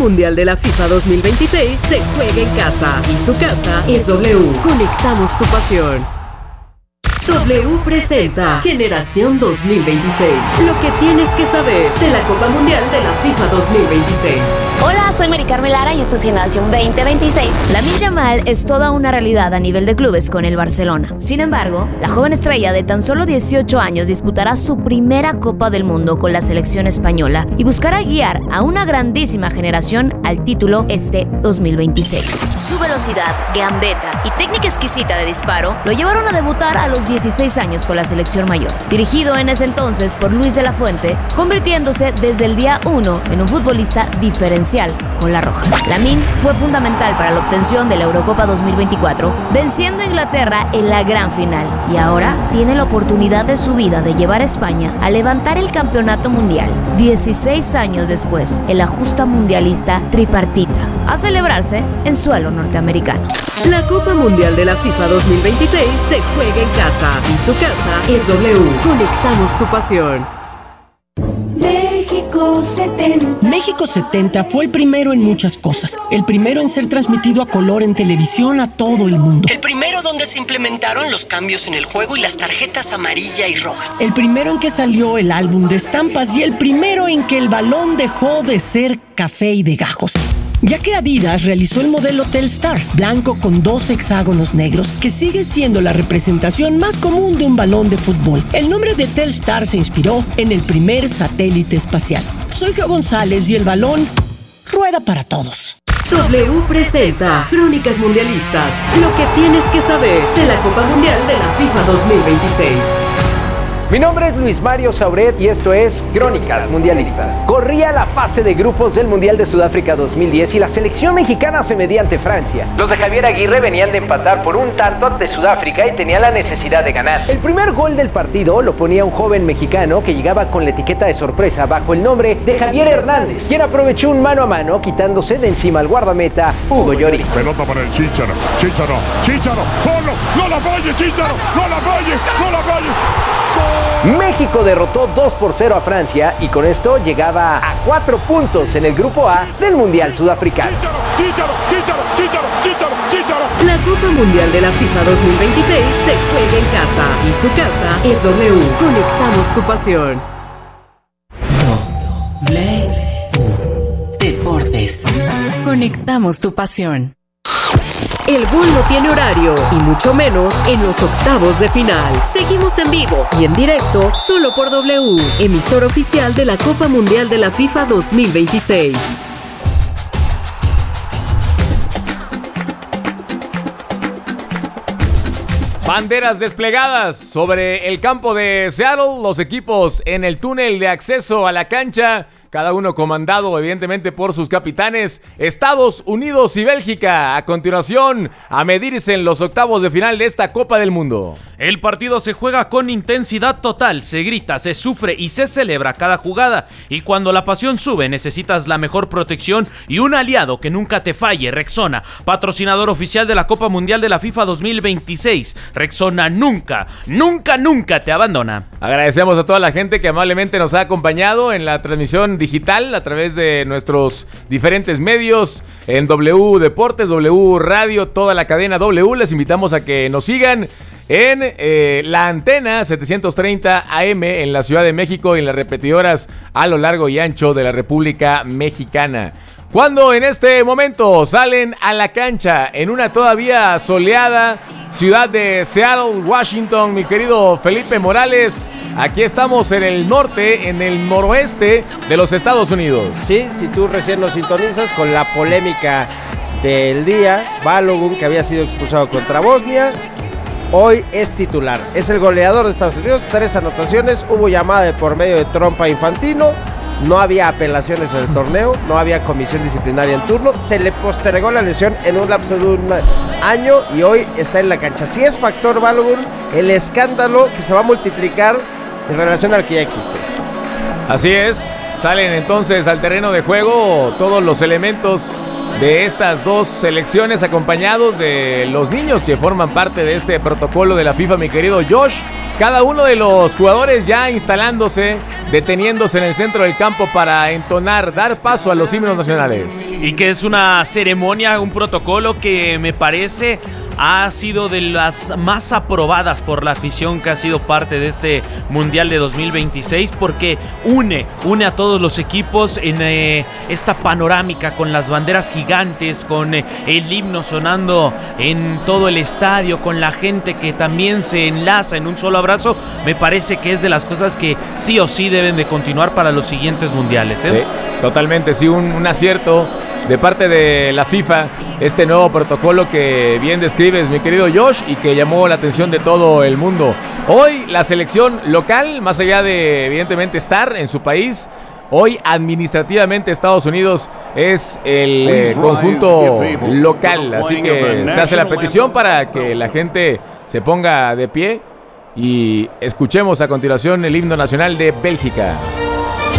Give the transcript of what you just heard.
Mundial de la FIFA 2026 se juega en casa y su casa es W. Conectamos tu pasión. W presenta Generación 2026. Lo que tienes que saber de la Copa Mundial de la FIFA 2026. Hola, soy Mari Carmen Lara y esto es Generación 2026. Lamine Yamal es toda una realidad a nivel de clubes con el Barcelona. Sin embargo, la joven estrella de tan solo 18 años disputará su primera Copa del Mundo con la selección española y buscará guiar a una grandísima generación al título este 2026. Su velocidad, gambeta y técnica exquisita de disparo lo llevaron a debutar a los 16 años con la selección mayor, dirigido en ese entonces por Luis de la Fuente, convirtiéndose desde el día 1 en un futbolista diferencial con la roja. Lamine fue fundamental para la obtención de la Eurocopa 2024, venciendo a Inglaterra en la gran final, y ahora tiene la oportunidad de su vida de llevar a España a levantar el campeonato mundial, 16 años después, en la justa mundialista tripartita, a celebrarse en suelo norteamericano. La Copa Mundial de la FIFA 2026 se juega en casa y su casa es W. Conectamos tu pasión. México 70 fue el primero en muchas cosas. El primero en ser transmitido a color en televisión a todo el mundo. El primero donde se implementaron los cambios en el juego y las tarjetas amarilla y roja. El primero en que salió el álbum de estampas y el primero en que el balón dejó de ser café y de gajos. Ya que Adidas realizó el modelo Telstar, blanco con 2 hexágonos negros, que sigue siendo la representación más común de un balón de fútbol. El nombre de Telstar se inspiró en el primer satélite espacial. Soy Geo González y el balón rueda para todos. W presenta Crónicas Mundialistas. Lo que tienes que saber de la Copa Mundial de la FIFA 2026. Mi nombre es Luis Mario Sauret y esto es Crónicas Mundialistas. Corría la fase de grupos del Mundial de Sudáfrica 2010 y la selección mexicana se medía ante Francia. Los de Javier Aguirre venían de empatar por un tanto ante Sudáfrica y tenían la necesidad de ganar. El primer gol del partido lo ponía un joven mexicano que llegaba con la etiqueta de sorpresa bajo el nombre de Javier Hernández, quien aprovechó un mano a mano quitándose de encima al guardameta Hugo Lloris. Pelota para el Chicharo, solo, no la falle Chicharo, no la falle. México derrotó 2-0 a Francia y con esto llegaba a 4 puntos en el grupo A del Mundial Sudafricano. La Copa Mundial de la FIFA 2026 se juega en casa y su casa es W. Conectamos tu pasión. Deportes. Conectamos tu pasión. El gol no tiene horario y mucho menos en los octavos de final. Seguimos en vivo y en directo solo por W, emisor oficial de la Copa Mundial de la FIFA 2026. Banderas desplegadas sobre el campo de Seattle, los equipos en el túnel de acceso a la cancha, cada uno comandado evidentemente por sus capitanes. Estados Unidos y Bélgica a continuación a medirse en los octavos de final de esta Copa del Mundo. El partido se juega con intensidad total, se grita, se sufre y se celebra cada jugada, y cuando la pasión sube necesitas la mejor protección y un aliado que nunca te falle. Rexona, patrocinador oficial de la Copa Mundial de la FIFA 2026. Rexona nunca te abandona. Agradecemos a toda la gente que amablemente nos ha acompañado en la transmisión digital a través de nuestros diferentes medios en W Deportes, W Radio, toda la cadena W. Les invitamos a que nos sigan en la antena 730 AM en la Ciudad de México y en las repetidoras a lo largo y ancho de la República Mexicana. Cuando en este momento salen a la cancha en una todavía soleada ciudad de Seattle, Washington, mi querido Felipe Morales, aquí estamos en el norte, en el noroeste de los Estados Unidos. Sí, si tú recién nos sintonizas con la polémica del día, Balogun, que había sido expulsado contra Bosnia, hoy es titular. Es el goleador de Estados Unidos, 3 anotaciones, hubo llamada de por medio de trompa a Infantino. No había apelaciones en el torneo, no había comisión disciplinaria en turno, se le postergó la lesión en un lapso de un año y hoy está en la cancha. Si es factor Balogun, el escándalo que se va a multiplicar en relación al que ya existe. Así es, salen entonces al terreno de juego todos los elementos de estas dos selecciones acompañados de los niños que forman parte de este protocolo de la FIFA, mi querido Josh. cada uno de los jugadores ya instalándose, deteniéndose en el centro del campo para entonar, dar paso a los himnos nacionales. Y que es una ceremonia, un protocolo que me parece ha sido de las más aprobadas por la afición que ha sido parte de este Mundial de 2026, porque une a todos los equipos en esta panorámica con las banderas gigantes, con el himno sonando en todo el estadio, con la gente que también se enlaza en un solo abrazo. Me parece que es de las cosas que sí o sí deben de continuar para los siguientes mundiales, ¿eh? Sí, totalmente, sí, un acierto de parte de la FIFA, este nuevo protocolo que bien describes, mi querido Josh, y que llamó la atención de todo el mundo. Hoy la selección local, más allá de evidentemente estar en su país, hoy administrativamente Estados Unidos es el conjunto local, así que se hace la petición para que la gente se ponga de pie y escuchemos a continuación el himno nacional de Bélgica.